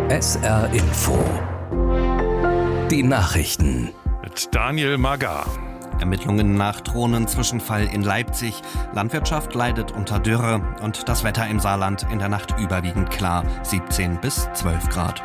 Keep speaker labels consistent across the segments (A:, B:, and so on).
A: SR Info. Die Nachrichten.
B: Mit Daniel Magar.
C: Ermittlungen nach Drohnenzwischenfall in Leipzig. Landwirtschaft leidet unter Dürre und das Wetter im Saarland in der Nacht überwiegend klar. 17 bis 12 Grad.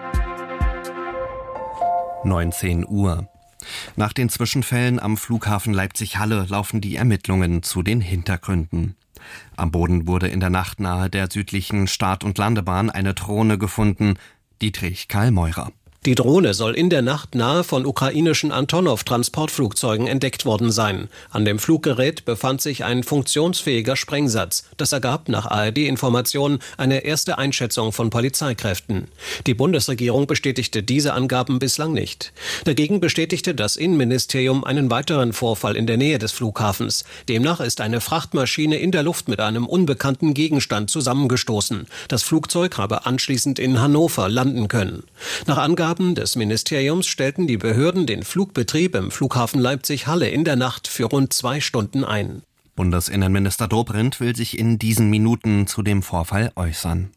C: 19 Uhr. Nach den Zwischenfällen am Flughafen Leipzig-Halle laufen die Ermittlungen zu den Hintergründen. Am Boden wurde in der Nacht nahe der südlichen Start- und Landebahn eine Drohne gefunden. Dietrich Karl Meurer.
D: Die Drohne soll in der Nacht nahe von ukrainischen Antonov-Transportflugzeugen entdeckt worden sein. An dem Fluggerät befand sich ein funktionsfähiger Sprengsatz. Das ergab nach ARD-Informationen eine erste Einschätzung von Polizeikräften. Die Bundesregierung bestätigte diese Angaben bislang nicht. Dagegen bestätigte das Innenministerium einen weiteren Vorfall in der Nähe des Flughafens. Demnach ist eine Frachtmaschine in der Luft mit einem unbekannten Gegenstand zusammengestoßen. Das Flugzeug habe anschließend in Hannover landen können. Nach Angaben des Ministeriums stellten die Behörden den Flugbetrieb im Flughafen Leipzig-Halle in der Nacht für rund 2 Stunden ein.
C: Bundesinnenminister Dobrindt will sich in diesen Minuten zu dem Vorfall äußern.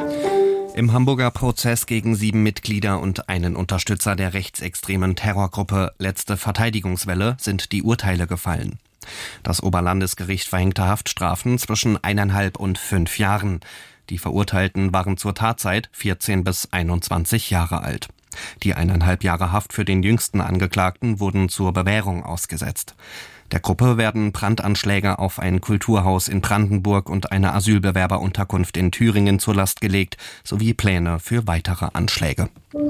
C: Im Hamburger Prozess gegen 7 Mitglieder und einen Unterstützer der rechtsextremen Terrorgruppe Letzte Verteidigungswelle sind die Urteile gefallen. Das Oberlandesgericht verhängte Haftstrafen zwischen 1,5 und 5 Jahren. Die Verurteilten waren zur Tatzeit 14 bis 21 Jahre alt. Die 1,5 Jahre Haft für den jüngsten Angeklagten wurden zur Bewährung ausgesetzt. Der Gruppe werden Brandanschläge auf ein Kulturhaus in Brandenburg und eine Asylbewerberunterkunft in Thüringen zur Last gelegt, sowie Pläne für weitere Anschläge.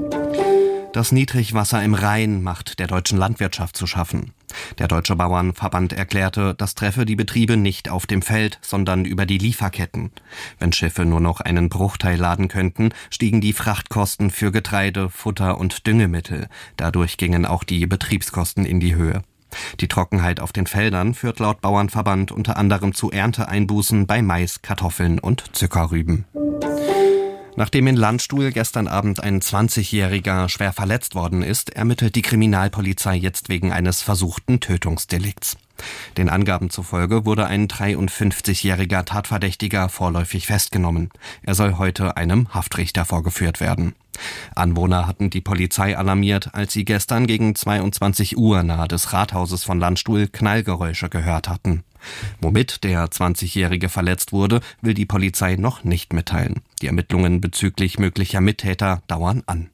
C: Das Niedrigwasser im Rhein macht der deutschen Landwirtschaft zu schaffen. Der Deutsche Bauernverband erklärte, das treffe die Betriebe nicht auf dem Feld, sondern über die Lieferketten. Wenn Schiffe nur noch einen Bruchteil laden könnten, stiegen die Frachtkosten für Getreide, Futter und Düngemittel. Dadurch gingen auch die Betriebskosten in die Höhe. Die Trockenheit auf den Feldern führt laut Bauernverband unter anderem zu Ernteeinbußen bei Mais, Kartoffeln und Zuckerrüben. Nachdem in Landstuhl gestern Abend ein 20-Jähriger schwer verletzt worden ist, ermittelt die Kriminalpolizei jetzt wegen eines versuchten Tötungsdelikts. Den Angaben zufolge wurde ein 53-jähriger Tatverdächtiger vorläufig festgenommen. Er soll heute einem Haftrichter vorgeführt werden. Anwohner hatten die Polizei alarmiert, als sie gestern gegen 22 Uhr nahe des Rathauses von Landstuhl Knallgeräusche gehört hatten. Womit der 20-Jährige verletzt wurde, will die Polizei noch nicht mitteilen. Die Ermittlungen bezüglich möglicher Mittäter dauern an.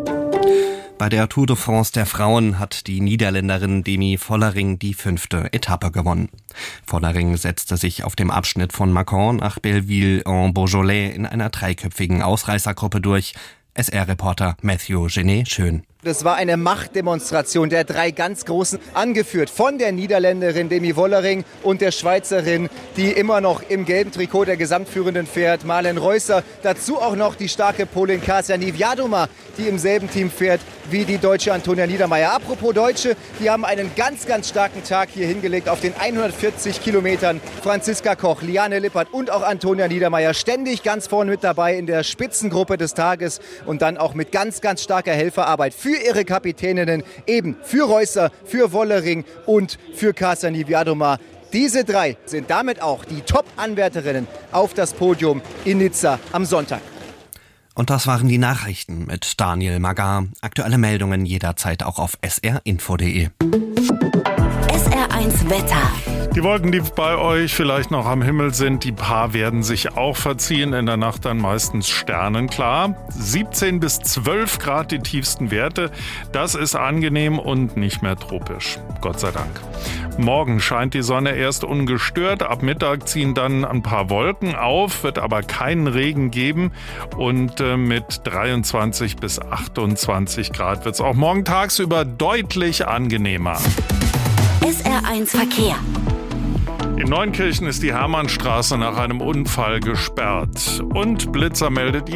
C: Bei der Tour de France der Frauen hat die Niederländerin Demi Vollering die 5. Etappe gewonnen. Vollering setzte sich auf dem Abschnitt von Mâcon nach Belleville-en-Beaujolais in einer 3-köpfigen Ausreißergruppe durch. SR-Reporter Matthew Genet-Schön.
E: Das war eine Machtdemonstration der 3 ganz Großen, angeführt von der Niederländerin Demi Vollering und der Schweizerin, die immer noch im gelben Trikot der Gesamtführenden fährt, Marlen Reusser. Dazu auch noch die starke Polin Kasia Niewiadoma, die im selben Team fährt wie die deutsche Antonia Niedermeier. Apropos Deutsche, die haben einen ganz, ganz starken Tag hier hingelegt auf den 140 Kilometern. Franziska Koch, Liane Lippert und auch Antonia Niedermeier ständig ganz vorne mit dabei in der Spitzengruppe des Tages und dann auch mit ganz, ganz starker Helferarbeit für ihre Kapitäninnen, eben für Reusser, für Vollering und für Kasia Niewiadoma. Diese 3 sind damit auch die Top-Anwärterinnen auf das Podium in Nizza am Sonntag.
C: Und das waren die Nachrichten mit Daniel Magar. Aktuelle Meldungen jederzeit auch auf srinfo.de.
F: SR1 Wetter.
B: Die Wolken, die bei euch vielleicht noch am Himmel sind, die paar werden sich auch verziehen. In der Nacht dann meistens sternenklar. 17 bis 12 Grad die tiefsten Werte. Das ist angenehm und nicht mehr tropisch. Gott sei Dank. Morgen scheint die Sonne erst ungestört. Ab Mittag ziehen dann ein paar Wolken auf, wird aber keinen Regen geben. Und mit 23 bis 28 Grad wird es auch morgen tagsüber deutlich angenehmer.
F: SR1 Verkehr.
B: In Neunkirchen ist die Hermannstraße nach einem Unfall gesperrt. Und Blitzer meldet